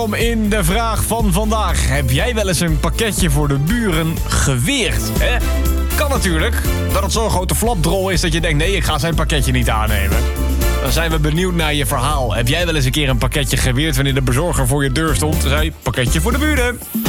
welkom in de vraag van vandaag. Heb jij wel eens een pakketje voor de buren geweerd? Hè? Kan natuurlijk dat het zo'n grote flapdrol is dat je denkt... nee, ik ga zijn pakketje niet aannemen. Dan zijn we benieuwd naar je verhaal. Heb jij wel eens een keer een pakketje geweerd wanneer de bezorger voor je deur stond? Zei, pakketje voor de buren.